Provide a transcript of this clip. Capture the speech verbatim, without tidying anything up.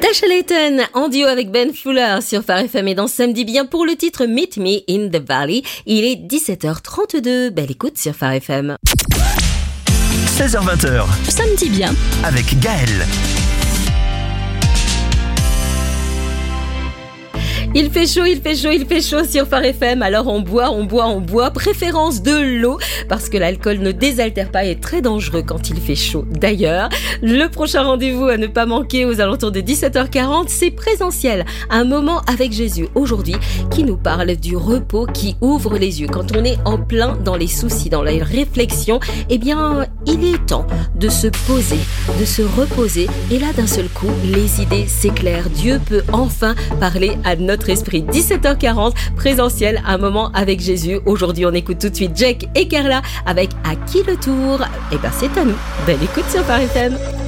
Tasha Layton en duo avec Ben Fuller sur Phare F M et dans Samedi Bien pour le titre Meet Me in the Valley. Il est dix-sept heures trente-deux. Belle écoute sur Phare F M. seize heures vingt. Samedi Bien avec Gaël. Il fait chaud, il fait chaud, il fait chaud sur Phare F M. Alors on boit, on boit, on boit. Préférence de l'eau parce que l'alcool ne désaltère pas et est très dangereux quand il fait chaud. D'ailleurs, le prochain rendez-vous à ne pas manquer aux alentours de dix-sept heures quarante, c'est Présentiel. Un moment avec Jésus aujourd'hui qui nous parle du repos qui ouvre les yeux. Quand on est en plein dans les soucis, dans les réflexions, eh bien, il est temps de se poser, de se reposer. Et là, d'un seul coup, les idées s'éclairent. Dieu peut enfin parler à notre esprit. dix-sept heures quarante, Présentiel, un moment avec Jésus. Aujourd'hui, on écoute tout de suite Jack et Carla avec À qui le tour? Eh ben, c'est à nous. Belle écoute sur Phare F M.